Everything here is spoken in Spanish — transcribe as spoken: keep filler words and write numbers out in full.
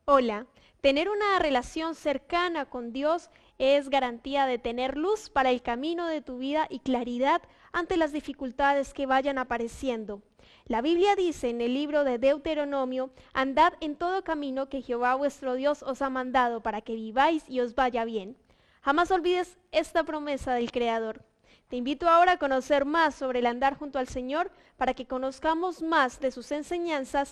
Hola, tener una relación cercana con Dios es garantía de tener luz para el camino de tu vida y claridad ante las dificultades que vayan apareciendo. La Biblia dice en el libro de Deuteronomio, andad en todo camino que Jehová vuestro Dios os ha mandado para que viváis y os vaya bien. Jamás olvides esta promesa del Creador. Te invito ahora a conocer más sobre el andar junto al Señor para que conozcamos más de sus enseñanzas